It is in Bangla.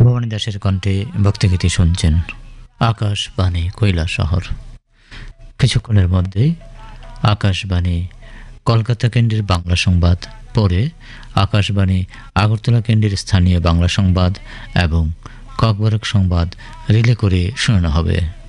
ভবানী দাসের কণ্ঠে ভক্তিগীতি শুনছেন। আকাশবাণী কৈলাসহর। কিছুক্ষণের মধ্যেই আকাশবাণী কলকাতা কেন্দ্রের বাংলা সংবাদ, পরে আকাশবাণী আগরতলা কেন্দ্রের স্থানীয় বাংলা সংবাদ এবং ককবরক সংবাদ রিলে করে শোনানো হবে।